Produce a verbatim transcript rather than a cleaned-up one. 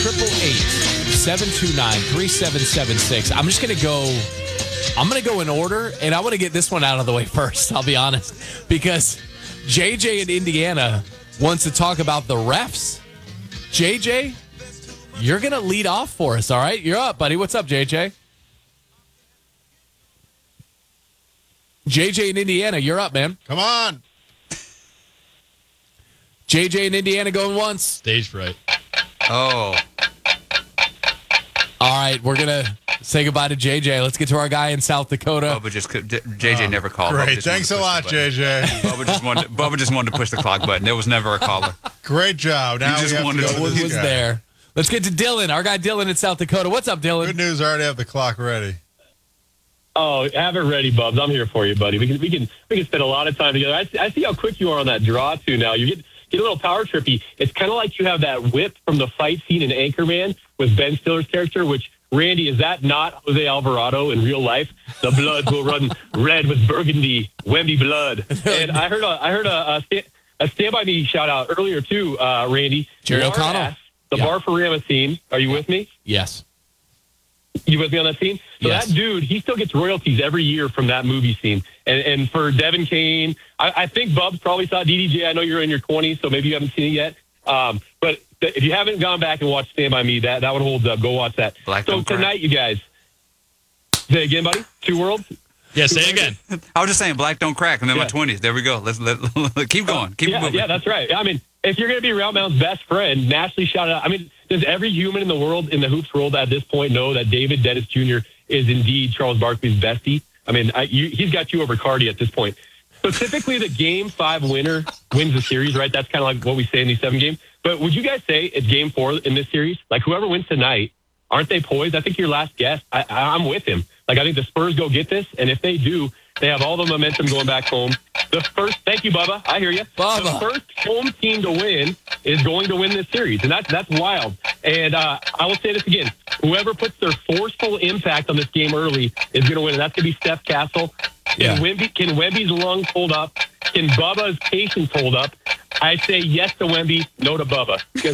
eight eight eight, seven two nine, three seven seven six. I'm just going to go, I'm going to go in order, and I want to get this one out of the way first, I'll be honest, because J J in Indiana wants to talk about the refs. J J, you're going to lead off for us, all right? You're up, buddy. What's up, J J? J J in Indiana, you're up, man. Come on. J J in Indiana going once. Stage fright. Oh. All right, we're going to say goodbye to J J. Let's get to our guy in South Dakota. Bubba just could, J J never called. Great. Bubba just Thanks a wanted lot, to push the J J. button. Bubba just wanted. Bubba just wanted to push the clock button. There was never a caller. Great job. Now You just we have wanted to to- go was to was this guy. there. Let's get to Dylan, our guy Dylan in South Dakota. What's up, Dylan? Good news. I already have the clock ready. Oh, have it ready, Bubs. I'm here for you, buddy. We can we can we can spend a lot of time together. I see, I see how quick you are on that draw too. Now you get get a little power trippy. It's kind of like you have that whip from the fight scene in Anchorman with Ben Stiller's character. Which Randy, is that not Jose Alvarado in real life? The blood will run red with burgundy, Wemby blood. And I heard a I heard a a, stand, a Stand By Me shout out earlier too, uh, Randy. Jerry Lar O'Connell. asked, The Yeah. Barfarama scene. Are you with me? Yes. You with me on that scene? So Yes. that dude, he still gets royalties every year from that movie scene. And and for Devin Kane, I, I think Bubs probably saw D D J. I know you're in your twenties, so maybe you haven't seen it yet. Um, but th- if you haven't gone back and watched Stand By Me, that, that one holds up. Go watch that. Black so don't crack. tonight, you guys, say again, buddy? Two worlds? Yeah, say it again. I was just saying, black don't crack. I'm in my Yeah. twenties. There we go. Let's let, keep going. Keep yeah, moving. yeah, that's right. I mean, if you're going to be Round Mound's best friend, nationally shouted out. I mean, does every human in the world, in the hoops world at this point, know that David Dennis Junior is indeed Charles Barkley's bestie? I mean, I, you, he's got you over Cardi at this point. Specifically, the game five winner wins the series, right? That's kind of like what we say in these seven games. But would you guys say it's game four in this series? Like, whoever wins tonight, aren't they poised? I think your last guess, I, I'm with him. Like, I think the Spurs go get this, and if they do, they have all the momentum going back home. The first, thank you, Bubba. I hear you. Bubba. The first home team to win is going to win this series, and that's that's wild. And uh, I will say this again: whoever puts their forceful impact on this game early is going to win, and that's going to be Steph Castle. Yeah. Can Wemby, can Wemby's lungs hold up? Can Bubba's patience hold up? I say yes to Wemby, no to Bubba.